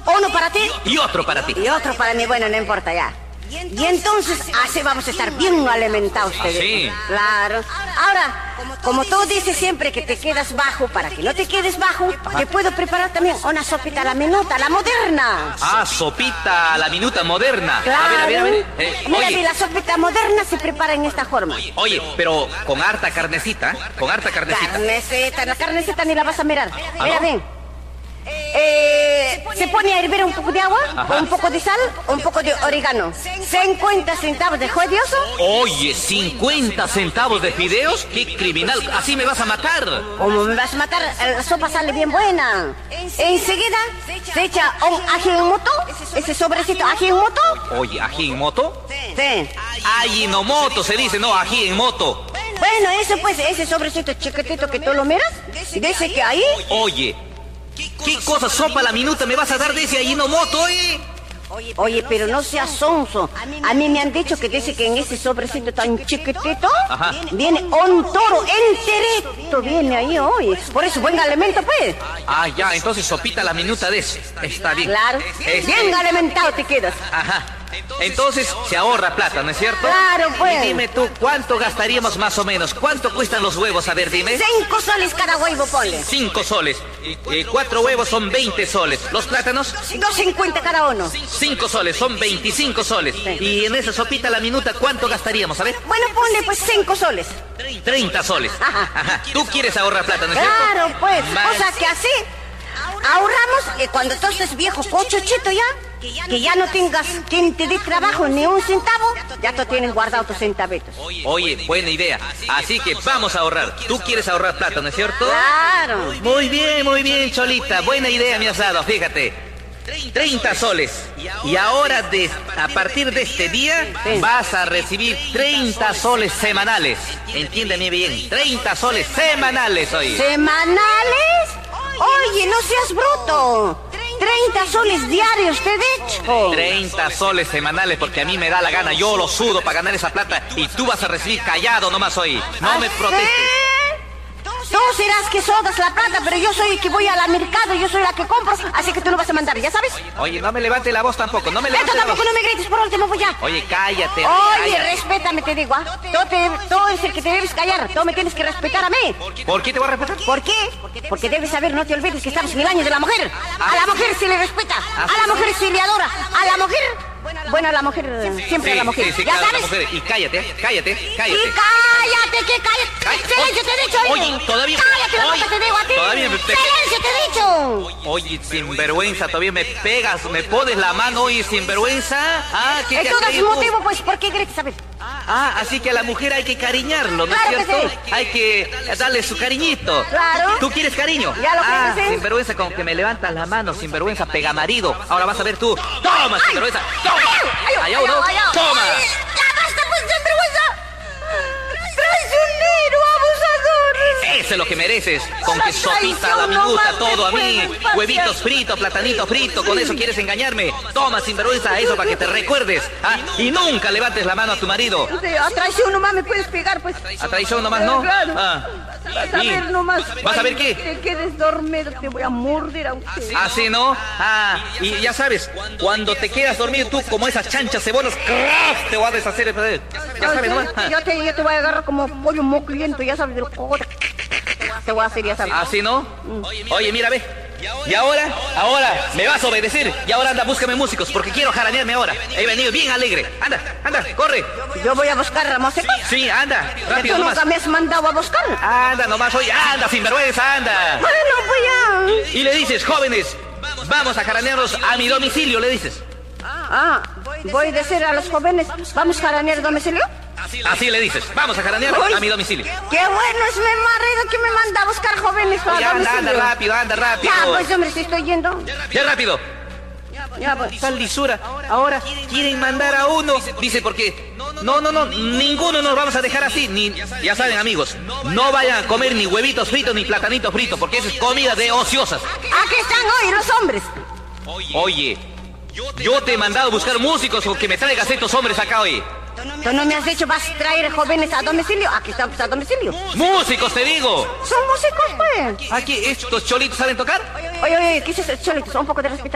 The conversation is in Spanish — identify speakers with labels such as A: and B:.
A: Uno para ti.
B: Y otro para ti.
A: Y otro para mí. Bueno, no importa ya. Y entonces así vamos a estar bien alimentados ustedes.
B: Sí.
A: Claro. Ahora, como tú dices siempre que te quedas bajo, para que no te quedes bajo, te puedo preparar también una sopita a la minuta, la moderna.
B: Ah, sopita a la minuta moderna.
A: Claro.
B: A ver.
A: Mira,
B: Oye,
A: la sopita moderna se prepara en esta forma.
B: oye, pero con harta carnecita, con harta carnecita.
A: Carnecita, la carnecita ni la vas a mirar.
B: ¿Ah,
A: Mira
B: no?
A: bien. Se pone a hervir un poco de agua,
B: Ajá.
A: un poco de sal, un poco de orégano. 50 centavos de jodioso.
B: Oye, 50 centavos de fideos, qué criminal, así me vas a matar.
A: ¿Cómo me vas a matar? La sopa sale bien buena. Enseguida se echa un ají en moto, ese sobrecito ají en moto.
B: Oye, ají en moto.
A: Sí.
B: Ajinomoto se dice, no, ají en moto.
A: Bueno, eso pues, ese sobrecito chiquitito que tú lo miras, dice que ahí...
B: Oye, ¿qué cosa sopa a la minuta me vas a dar de ese ajinomoto,
A: Oye, pero no seas sonso. A mí me han dicho que dice que en ese sobrecito tan chiquitito
B: Ajá.
A: viene un toro enterito. Viene ahí hoy. Por eso, buen alimento, pues.
B: Ah, ya, entonces sopita a la minuta de eso. Está bien.
A: Claro. Bien alimentado te quedas.
B: Ajá. Entonces se ahorra plata, ¿no es cierto?
A: Claro, pues.
B: Y dime tú, ¿cuánto gastaríamos más o menos? ¿Cuánto cuestan los huevos? A ver, dime.
A: 5 soles cada huevo, ponle.
B: 5 soles. 4 huevos son 20 soles. ¿Los plátanos?
A: 2.50 cada uno.
B: 5 soles, son 25 soles. Y en esa sopita a la minuta, ¿cuánto gastaríamos? A ver.
A: Bueno, ponle pues 5 soles.
B: 30 soles.
A: Ajá.
B: Ajá. Tú quieres ahorrar plata, ¿no es cierto?
A: Claro, pues.
B: Más-
A: O sea que así ahorramos y cuando tú estés viejo, cochochito ya, que ya no tengas quien te dé trabajo ni un centavo, ya tú tienes guardado tus centavitos.
B: Oye, buena idea. Así que vamos a ahorrar. Tú quieres ahorrar plata, ¿no es cierto?
A: Claro.
B: Muy bien, Cholita. Buena idea me has dado, fíjate. 30 soles. Y ahora, a partir de este día,
A: Sí.
B: vas a recibir 30 soles semanales. Entiéndeme bien, 30 soles semanales hoy.
A: ¿Semanales? Oye, no seas bruto. 30 soles diarios, te he dicho.
B: 30 soles semanales porque a mí me da la gana. Yo lo sudo para ganar esa plata y tú vas a recibir callado nomás hoy. No me protestes.
A: Tú serás que sodas la plata, pero yo soy el que voy al mercado, yo soy la que compro, así que tú lo vas a mandar, ¿ya sabes?
B: Oye, no me levante la voz tampoco, no me
A: Esto
B: levante la voz.
A: tampoco no me grites por último, pues ya.
B: Oye, cállate.
A: Oye,
B: cállate.
A: respétame, te digo, ¿ah? Tú eres el que te debes callar, tú me tienes que respetar a mí.
B: ¿Por qué te voy a respetar?
A: ¿Por qué? Porque debes saber, no te olvides que estamos en el año de la mujer. A la mujer se le respeta, a la mujer se le adora, a la mujer... Bueno, a la mujer, siempre a la mujer.
B: Sí,
A: ¿Ya
B: claro, la
A: sabes?
B: mujer. Y cállate.
A: Y cállate, que cállate. Silencio, te he dicho,
B: Oye, todavía...
A: Cállate, la
B: oye,
A: boca te digo a ti.
B: todavía me...
A: Silencio, te he dicho.
B: Oye, sinvergüenza, todavía me pegas, me pones la mano, oye, sinvergüenza. Ah, ¿qué te
A: Es todo
B: has
A: su
B: creído tú?
A: motivo, pues, ¿por qué grites? A ver.
B: Ah, así que a la mujer hay que cariñarlo, ¿no es
A: Claro que
B: cierto?
A: sí.
B: Hay que darle su cariñito.
A: Claro.
B: ¿Tú quieres cariño?
A: Ya lo
B: Ah,
A: crees, ¿eh?
B: sinvergüenza, con que me levantas la mano, sinvergüenza, pega marido. Ahora vas a ver tú. ¡Toma, sinvergüenza! ¡Toma! ¡Allá uno! ¡Toma!
A: Ay, ¡ya basta, pues, sinvergüenza! ¡Traicionero, abusador!
B: Eso es lo que mereces. Con que sopita a la minuta, todo a mí. Huevitos fritos, platanito frito, con eso quieres engañarme. Toma, sinvergüenza, eso para que te recuerdes. ¿Ah? Y nunca levantes la mano a tu marido.
A: A traición nomás me puedes pegar, pues.
B: A traición nomás, ¿no?
A: Claro.
B: Ah.
A: Vas a
B: Y-
A: ver nomás.
B: ¿Vas a ver qué?
A: Te quedes dormido, te voy a morder a usted.
B: Así, ¿no? Ah, y ya sabes, cuando te quedas dormido tú como esas chanchas cebolas, ¡crash! Te voy a deshacer. Ya sabes, ¿no? Ah.
A: Yo te voy a agarrar como pollo mocliento, ya sabes, del cogote. Te voy a hacer, ya sabes.
B: Así, ¿no? Oye, mira, ve. Y ahora me vas a obedecer. Y ahora anda, búscame músicos, porque quiero jaranearme ahora. He venido bien alegre. Anda, corre.
A: Yo voy a buscar a músicos.
B: Sí, anda,
A: Que
B: rápido
A: tú
B: nomás.
A: nunca me has mandado a buscar.
B: Anda nomás, oye, anda, sinvergüenza, anda.
A: Bueno, pues ya.
B: Y le dices, jóvenes, vamos a jaranearnos a mi domicilio, le dices.
A: Voy a decir a los jóvenes, ¿vamos a jaranear domicilio?
B: Así le dices, vamos a jaranear
A: Uy,
B: a mi domicilio.
A: Qué bueno es mi marido que me manda a buscar jóvenes para
B: Oye, anda
A: domicilio.
B: rápido, anda rápido.
A: Ya, pues hombre, si estoy yendo.
B: Ya rápido.
A: Ya, pues.
B: Tal lisura. Ahora quieren mandar a uno. Dice, porque no, ninguno nos vamos a dejar así. Ya saben, amigos, no vayan a comer ni huevitos fritos ni platanitos fritos, porque eso es comida de ociosas.
A: Aquí están hoy los hombres.
B: Oye, yo te he mandado a buscar músicos o que me traigas estos hombres acá hoy.
A: Tú no me has dicho, ¿vas a traer jóvenes a domicilio? Aquí estamos a domicilio.
B: ¡Músicos, te digo!
A: Son músicos, pues.
B: Aquí, ¿estos cholitos saben tocar?
A: Oye, ¿qué es eso, cholitos? Un poco de respeto.